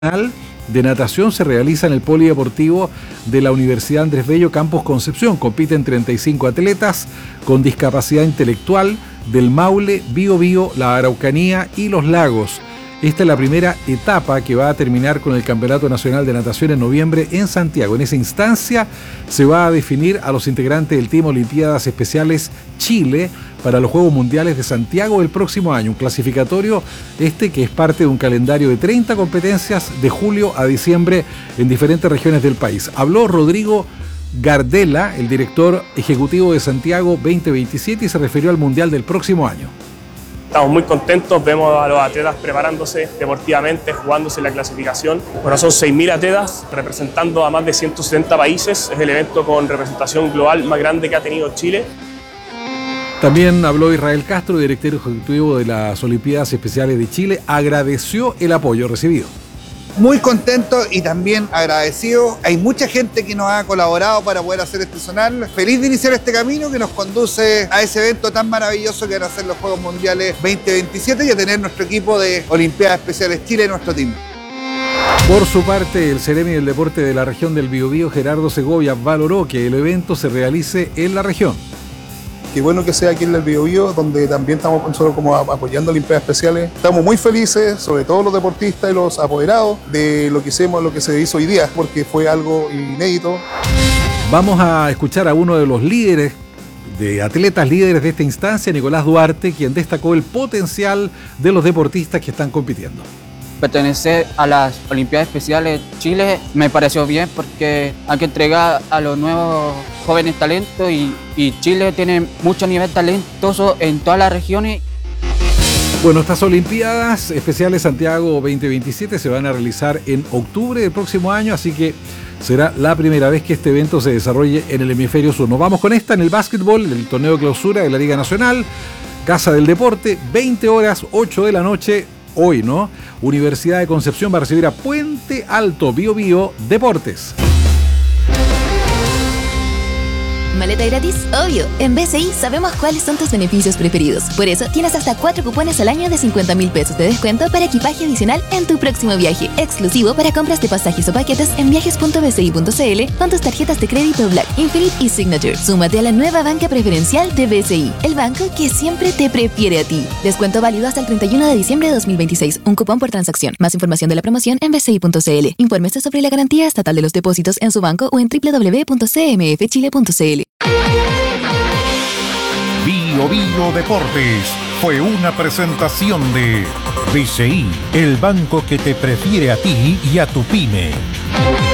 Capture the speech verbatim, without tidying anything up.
de natación se realiza en el Polideportivo de la Universidad Andrés Bello Campus Concepción. Compiten treinta y cinco atletas con discapacidad intelectual del Maule, Biobío, la Araucanía y los Lagos. Esta es la primera etapa que va a terminar con el Campeonato Nacional de Natación en noviembre en Santiago. En esa instancia se va a definir a los integrantes del Team Olimpiadas Especiales Chile para los Juegos Mundiales de Santiago el próximo año. Un clasificatorio este que es parte de un calendario de treinta competencias de julio a diciembre en diferentes regiones del país. Habló Rodrigo Gardela, el director ejecutivo de Santiago veinte veintisiete, y se refirió al Mundial del próximo año. Estamos muy contentos, vemos a los atletas preparándose deportivamente, jugándose la clasificación. Bueno, son seis mil atletas representando a más de ciento setenta países. Es el evento con representación global más grande que ha tenido Chile. También habló Israel Castro, director ejecutivo de las Olimpiadas Especiales de Chile. Agradeció el apoyo recibido. Muy contento y también agradecido. Hay mucha gente que nos ha colaborado para poder hacer este zonal. Feliz de iniciar este camino que nos conduce a ese evento tan maravilloso que van a ser los Juegos Mundiales veinte veintisiete y a tener nuestro equipo de Olimpiadas Especiales Chile en nuestro team. Por su parte, el Ceremi del Deporte de la región del Biobío, Gerardo Segovia, valoró que el evento se realice en la región. Qué bueno que sea aquí en el Biobío, donde también estamos nosotros como apoyando Olimpiadas Especiales. Estamos muy felices, sobre todo los deportistas y los apoderados, de lo que hicimos, lo que se hizo hoy día, porque fue algo inédito. Vamos a escuchar a uno de los líderes, de atletas líderes de esta instancia, Nicolás Duarte, quien destacó el potencial de los deportistas que están compitiendo. Pertenecer a las Olimpiadas Especiales Chile me pareció bien porque hay que entregar a los nuevos jóvenes talentos y, y Chile tiene mucho nivel talentoso en todas las regiones. Bueno, estas Olimpiadas Especiales Santiago veinte veintisiete se van a realizar en octubre del próximo año, así que será la primera vez que este evento se desarrolle en el hemisferio sur. Nos vamos con esta en el básquetbol, el torneo de clausura de la Liga Nacional, Casa del Deporte, veinte horas, ocho de la noche. Hoy, ¿no? Universidad de Concepción va a recibir a Puente Alto, Biobío Deportes. ¿Maleta gratis? Obvio. En B C I sabemos cuáles son tus beneficios preferidos. Por eso tienes hasta cuatro cupones al año de cincuenta mil pesos de descuento para equipaje adicional en tu próximo viaje. Exclusivo para compras de pasajes o paquetes en viajes punto b c i punto c l con tus tarjetas de crédito Black, Infinite y Signature. Súmate a la nueva banca preferencial de B C I, el banco que siempre te prefiere a ti. Descuento válido hasta el treinta y uno de diciembre de dos mil veintiséis. Un cupón por transacción. Más información de la promoción en b c i punto c l. Infórmese sobre la garantía estatal de los depósitos en su banco o en w w w punto c m f chile punto c l. Biobío Deportes fue una presentación de B C I, el banco que te prefiere a ti y a tu pyme.